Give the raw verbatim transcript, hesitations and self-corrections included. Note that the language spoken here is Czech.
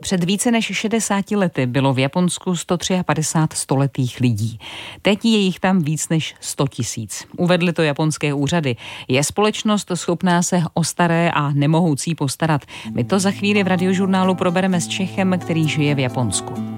Před více než šedesáti lety bylo v Japonsku sto padesát tři stoletých lidí. Teď je jich tam víc než sto tisíc. Uvedly to japonské úřady. Je společnost schopná se o staré a nemohoucí postarat? My to za chvíli v radiožurnálu probereme s Čechem, který žije v Japonsku.